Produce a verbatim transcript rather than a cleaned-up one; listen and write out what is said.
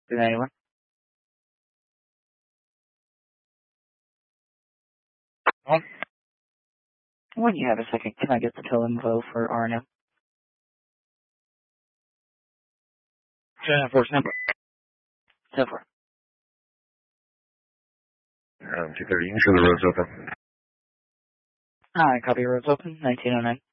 Is anyone? Well, when you have a second, can I get the tow info for R N M? Jennifer's number. Zephyr. Um, two thirty, you can show the road's open. Alright, copy, road's open, nineteen oh nine.